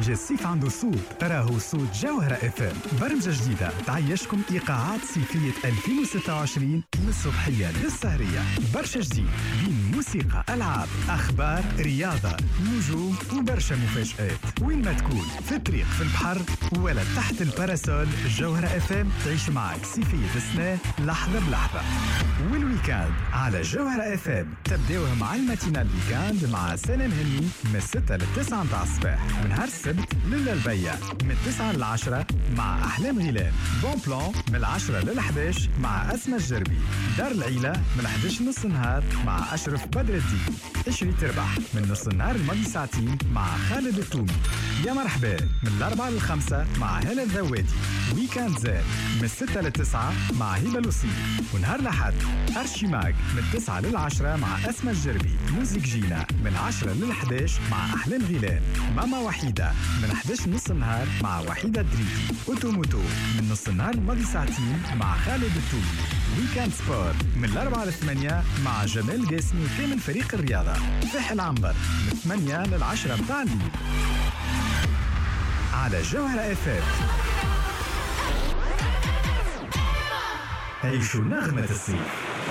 برنامج الصيف عنده صوت، تراه صوت جوهرة اف ام. برمجة جديدة تعيشكم إيقاعات صيفية 2026 من الصبحية للسهرية. برشا جديد بين موسيقى، ألعاب، أخبار، رياضة، نجوم وبرشا مفاجآت. وين ما تكون، في الطريق، في البحر ولا تحت الباراسول، جوهرة اف ام تعيش معك صيفية السنة لحظة بلحظة. والويكاند على جوهرة اف ام تبداوه مع الماتينال ويكاند مع سنة هني من 6 ل 9 متاع الصباح، ونهار السبت ليلة البيع من 9 ل 10 مع أحلام غيلان. بون بلان من 10 ل 11 مع أسمى الجربي. دار العيلة من 11 نص النهار مع أشرف بدر الدين. اشري تربح من نص النهار الماضي ساعتين مع خالد التومي. يا مرحبا من 4 ل 5 مع هلا الذوادي. ويكاند زاد من 6 ل 9 مع هبة لوسيف. ونهار الأحد أرشيماغ من 9 ل 10 مع أسمى الجربي. موزيك جينا من 10 ل 11 مع أحلام غيلان. ماما وحيدة من 11 نص النهار مع وحيدة دريدي. أوتوموتو من نص النهار الماضي ساعتين مع خالد التومي. ويكاند سبور من 4 ل 8 مع جمال قاسمي وكامل فريق الرياضة. فح العنبر من 8 ل 10 متاع الليل على جوهرة اف ام. عيشوا نغمة الصيف.